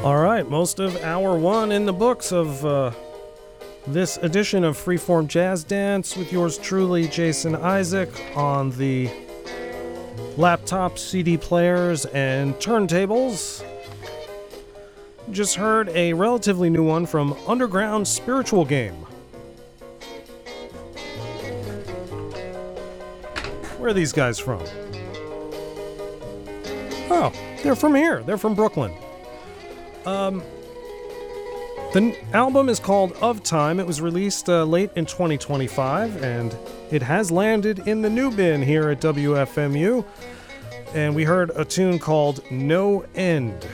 All right, most of hour one in the books of this edition of Freeform Jazz Dance with yours truly, Jason Isaac, on the laptop, CD players, and turntables. Just heard a relatively new one from Underground Spiritual Game. Where are these guys from? Oh, they're from here. They're from Brooklyn. The album is called Of Time. It was released late in 2025, and it has landed in the new bin here at WFMU. And we heard a tune called No End.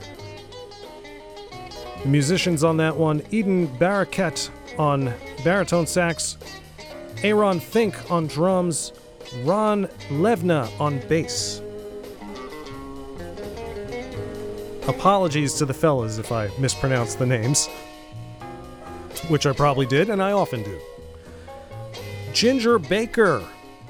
The musicians on that one: Eden Baraket on baritone sax, Aaron Fink on drums, Ron Levna on bass. Apologies to the fellas if I mispronounced the names, which I probably did, and I often do. Ginger Baker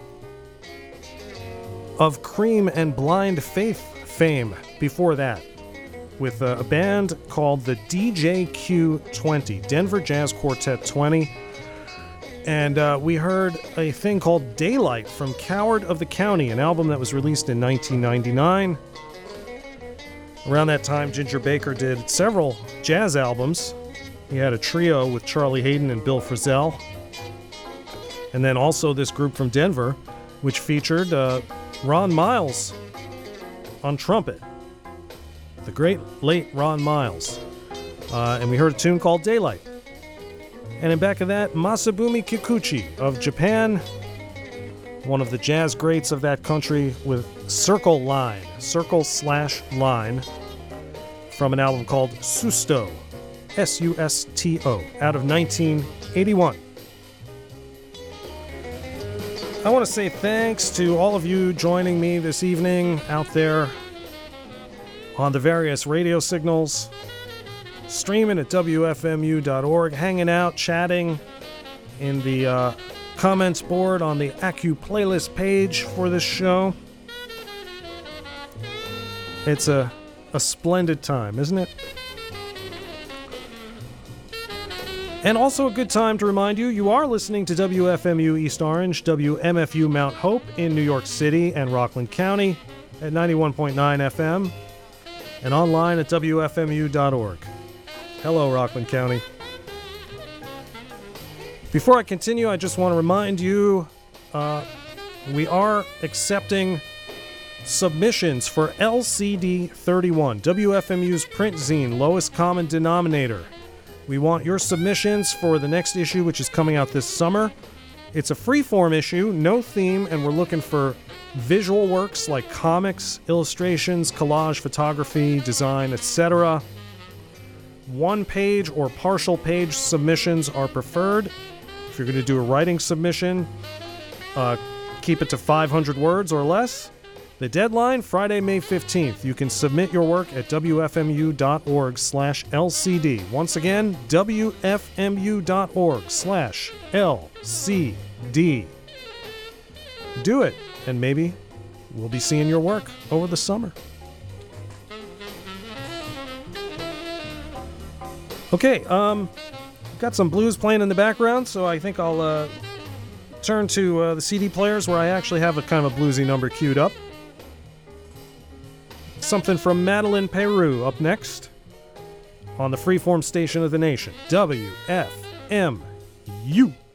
of Cream and Blind Faith fame before that, with a band called the DJQ20, Denver Jazz Quartet 20. And we heard a thing called Daylight from Coward of the County, an album that was released in 1999. Around that time, Ginger Baker did several jazz albums. He had a trio with Charlie Hayden and Bill Frisell. And then also this group from Denver, which featured Ron Miles on trumpet. The great late Ron Miles. And we heard a tune called Daylight. And in back of that, Masabumi Kikuchi of Japan, one of the jazz greats of that country, with Circle Line, Circle/Line, from an album called Susto, S-U-S-T-O, out of 1981. I want to say thanks to all of you joining me this evening out there on the various radio signals, streaming at WFMU.org, hanging out, chatting in the comments board on the Acu playlist page for this show. It's a splendid time, isn't it? And also a good time to remind you, you are listening to WFMU East Orange, WMFU Mount Hope in New York City and Rockland County at 91.9 FM, and online at WFMU.org. Hello, Rockland County. Before I continue, I just want to remind you, we are accepting submissions for LCD 31, WFMU's print zine, lowest common denominator. We want your submissions for the next issue, which is coming out this summer. It's a free-form issue, no theme, and we're looking for visual works like comics, illustrations, collage, photography, design, etc. One-page or partial page submissions are preferred. If you're going to do a writing submission, keep it to 500 words or less. The deadline, Friday, May 15th. You can submit your work at wfmu.org/LCD. Once again, wfmu.org/LCD. Do it, and maybe we'll be seeing your work over the summer. Okay, got some blues playing in the background, so I think I'll turn to the CD players where I actually have a kind of a bluesy number queued up. Something from Madeline Peru up next on the freeform station of the nation, WFMU.